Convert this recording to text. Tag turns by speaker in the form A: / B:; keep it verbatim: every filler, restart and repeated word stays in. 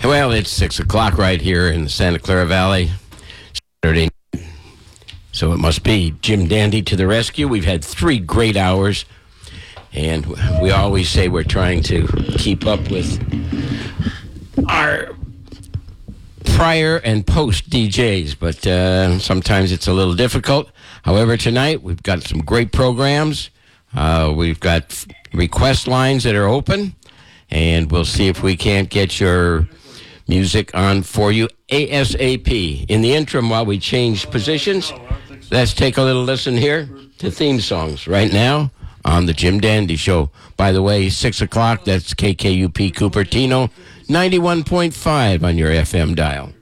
A: Well, it's six o'clock right here in the Santa Clara Valley. Saturday night. So it must be Jim Dandy to the rescue. We've had three great hours. And we always say we're trying to keep up with our prior and post D Js, but uh, sometimes it's a little difficult. However, tonight we've got some great programs. Uh, we've got request lines that are open, and we'll see if we can't get your music on for you ASAP. In the interim, while we change positions, let's take a little listen here to theme songs right now on the Jim Dandy Show. By the way, six o'clock, that's K K U P Cupertino, ninety-one point five on your F M dial.